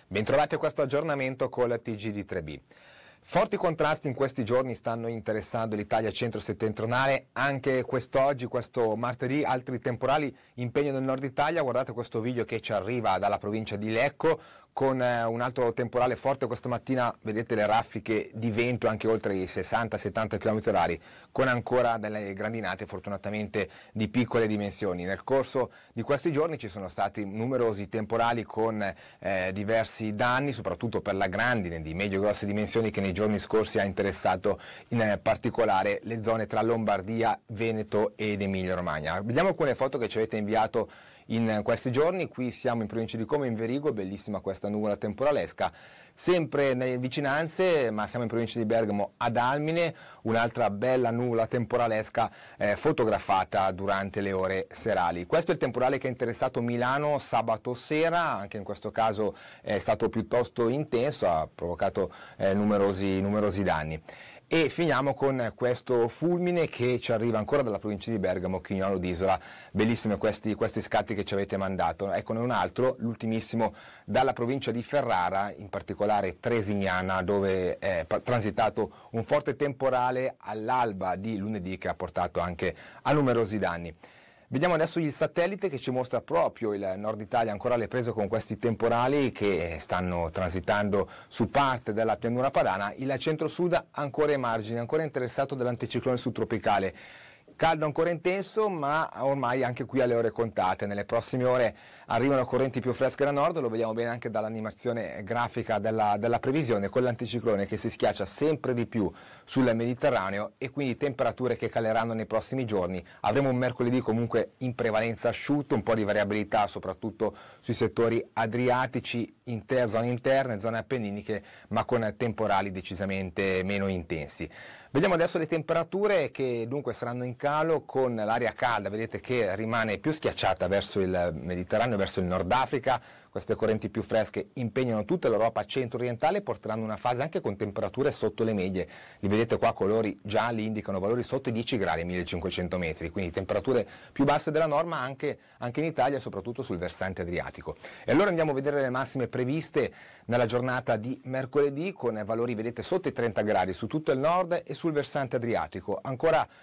Bentrovati a questo aggiornamento con la TG di 3B. Forti contrasti in questi giorni stanno interessando l'Italia centro-settentrionale, anche quest'oggi, questo martedì, altri temporali impegnano il nord Italia. Guardate questo video che ci arriva dalla provincia di Lecco, con un altro temporale forte questa mattina, vedete le raffiche di vento anche oltre i 60-70 km/h, con ancora delle grandinate fortunatamente di piccole dimensioni. Nel corso di questi giorni ci sono stati numerosi temporali con diversi danni, soprattutto per la grandine di medio-grosse dimensioni che nei giorni scorsi ha interessato in particolare le zone tra Lombardia, Veneto ed Emilia-Romagna. Vediamo alcune foto che ci avete inviato in questi giorni. Qui siamo in provincia di Como, in Verigo, bellissima questa nuvola temporalesca, sempre nelle vicinanze, ma siamo in provincia di Bergamo ad Almine, un'altra bella nuvola temporalesca fotografata durante le ore serali. Questo è il temporale che ha interessato Milano sabato sera, anche in questo caso è stato piuttosto intenso, ha provocato numerosi danni. E finiamo con questo fulmine che ci arriva ancora dalla provincia di Bergamo, Chignolo d'Isola. Bellissimi questi scatti che ci avete mandato. Eccone un altro, l'ultimissimo dalla provincia di Ferrara, in particolare Tresignana, dove è transitato un forte temporale all'alba di lunedì che ha portato anche a numerosi danni. Vediamo adesso il satellite che ci mostra proprio il nord Italia ancora alle prese con questi temporali che stanno transitando su parte della pianura padana. Il centro-sud ancora ai margini, ancora interessato dall'anticiclone subtropicale. Caldo ancora intenso, ma ormai anche qui alle ore contate. Nelle prossime ore arrivano correnti più fresche da nord, lo vediamo bene anche dall'animazione grafica della previsione, con l'anticiclone che si schiaccia sempre di più sul Mediterraneo e quindi temperature che caleranno nei prossimi giorni. Avremo un mercoledì comunque in prevalenza asciutto, un po' di variabilità soprattutto sui settori adriatici, zone interne, zone appenniniche, ma con temporali decisamente meno intensi. Vediamo adesso le temperature che dunque saranno in calo, con l'aria calda, vedete che rimane più schiacciata verso il Mediterraneo, verso il Nord Africa. Queste correnti più fresche impegnano tutta l'Europa centro-orientale e porteranno una fase anche con temperature sotto le medie. Li vedete qua, colori gialli indicano valori sotto i 10 gradi a 1500 metri, quindi temperature più basse della norma anche in Italia, soprattutto sul versante adriatico. E allora andiamo a vedere le massime previste nella giornata di mercoledì, con valori, vedete, sotto i 30 gradi su tutto il nord e sul versante adriatico. Ancora